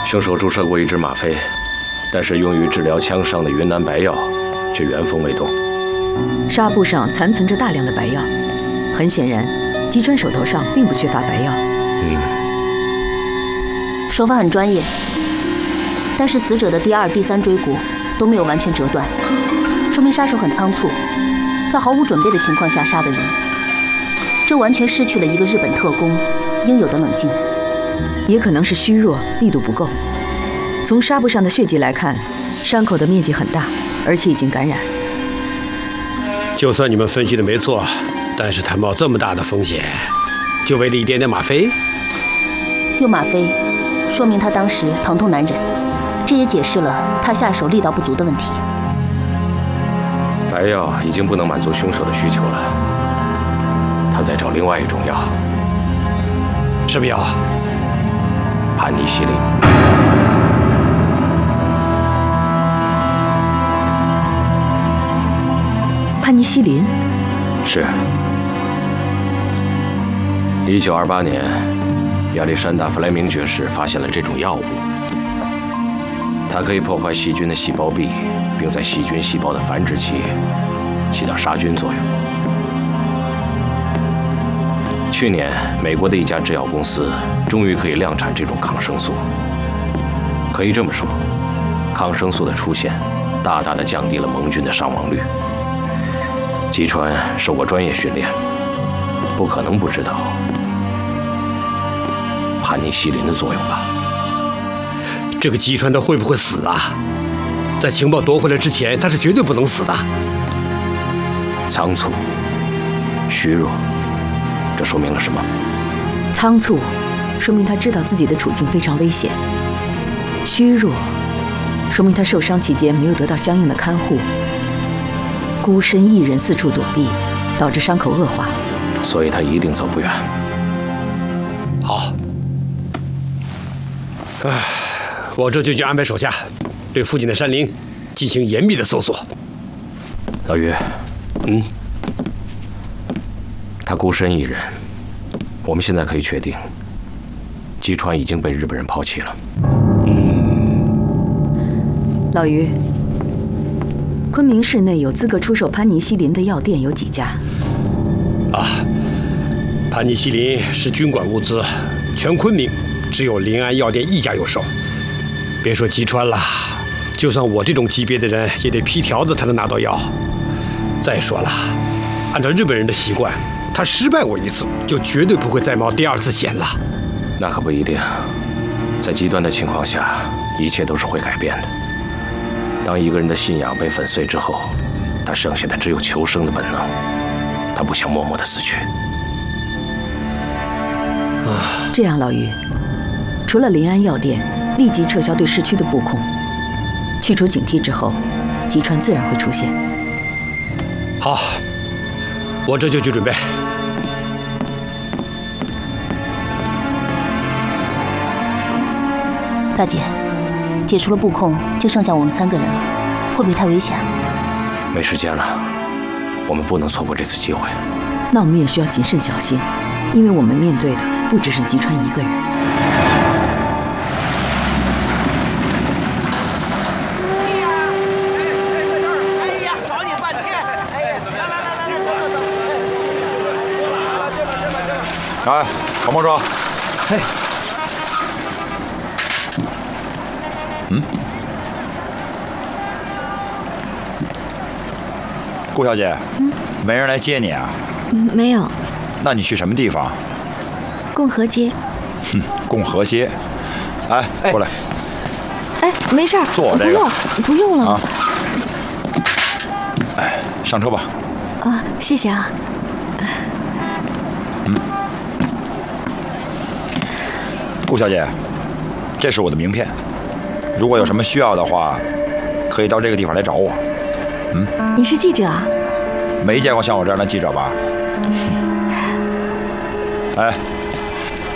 凶手注射过一支吗啡，但是用于治疗枪伤的云南白药却原封未动。 纱布上残存着大量的白药，很显然，吉川手头上并不缺乏白药。 手法很专业，但是死者的第二、第三椎骨都没有完全折断，说明杀手很仓促，在毫无准备的情况下杀的人。这完全失去了一个日本特工应有的冷静。 也可能是虚弱，力度不够。从纱布上的血迹来看，伤口的面积很大，而且已经感染。 就算你们分析的没错，但是他冒这么大的风险，就为了一点点吗啡？ 用吗啡，说明他当时疼痛难忍，这也解释了他下手力道不足的问题。 白药已经不能满足凶手的需求了，他在找另外一种药。 什么药？ 盘尼西林。 盘尼西林？ 是。1928年，亚历山大·弗莱明爵士发现了这种药物，它可以破坏细菌的细胞壁，并在细菌细胞的繁殖期起到杀菌作用。去年，美国的一家制药公司终于可以量产这种抗生素。可以这么说，抗生素的出现大大的降低了盟军的伤亡率。吉川受过专业训练，不可能不知道盘尼西林的作用吧？ 这个吉川他会不会死啊？在情报夺回来之前，他是绝对不能死的。 仓促、虚弱。这说明了什么？ 仓促，说明他知道自己的处境非常危险；虚弱，说明他受伤期间没有得到相应的看护；孤身一人四处躲避，导致伤口恶化。 所以他一定走不远。 好，我这就去安排手下对附近的山林进行严密的搜索。 老于，他孤身一人，我们现在可以确定，吉川已经被日本人抛弃了。 老于，昆明市内有资格出售盘尼西林的药店有几家？ 盘尼西林是军管物资，全昆明只有临安药店一家有售。别说吉川了，就算我这种级别的人，也得批条子才能拿到药。再说了，按照日本人的习惯，他失败过一次，就绝对不会再冒第二次险了。 那可不一定，在极端的情况下，一切都是会改变的。当一个人的信仰被粉碎之后，他剩下的只有求生的本能，他不想默默的死去。 这样，老于，除了临安药店，立即撤销对市区的布控，去除警惕之后，吉川自然会出现。 好，我这就去准备。 大姐，解除了布控，就剩下我们3个人了，会不会太危险啊？ 没时间了，我们不能错过这次机会。 那我们也需要谨慎小心，因为我们面对的不只是吉川一个人。 找你半天！ 来，黄毛说。 嘿。 顾小姐，没人来接你啊？ 没有。 那你去什么地方？ 共和街。 共和街。哎，过来。 哎，没事儿， 坐我这个。 不用了。 哎，上车吧。 啊，谢谢啊。 顾小姐，这是我的名片，如果有什么需要的话，可以到这个地方来找我。 你是记者啊？ 没见过像我这样的记者吧？哎，